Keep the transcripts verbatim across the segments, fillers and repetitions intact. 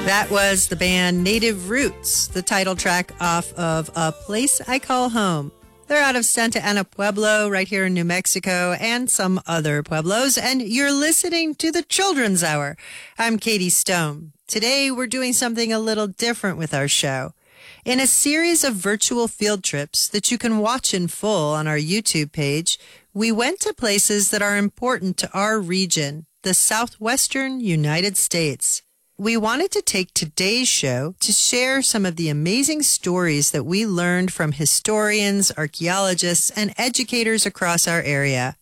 That was the band Native Roots, the title track off of A Place I Call Home. They're out of Santa Ana Pueblo, right here in New Mexico, and some other pueblos, and you're listening to the Children's Hour. I'm Katie Stone. Today, we're doing something a little different with our show. In a series of virtual field trips that you can watch in full on our YouTube page, we went to places that are important to our region, the southwestern United States. We wanted to take today's show to share some of the amazing stories that we learned from historians, archaeologists, and educators across our area.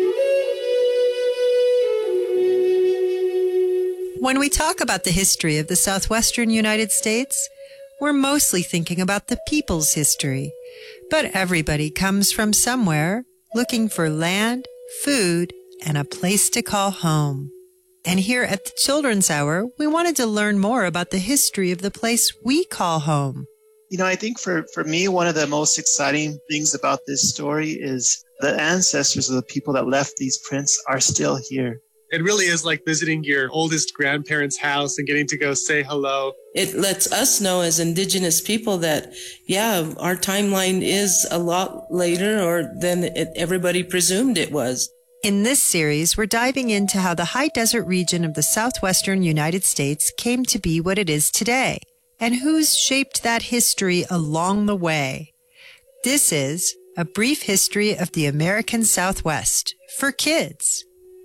When we talk about the history of the southwestern United States, we're mostly thinking about the people's history. But everybody comes from somewhere looking for land, food, and a place to call home. And here at the Children's Hour, we wanted to learn more about the history of the place we call home. You know, I think for, for me, one of the most exciting things about this story is the ancestors of the people that left these prints are still here. It really is like visiting your oldest grandparents' house and getting to go say hello. It lets us know as Indigenous people that, yeah, our timeline is a lot later or than it, everybody presumed it was. In this series, we're diving into how the high desert region of the southwestern United States came to be what it is today, and who's shaped that history along the way. This is A Brief History of the American Southwest for kids.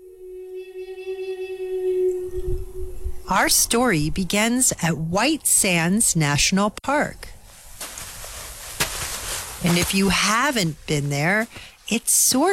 Our story begins at White Sands National Park. And if you haven't been there, it's sort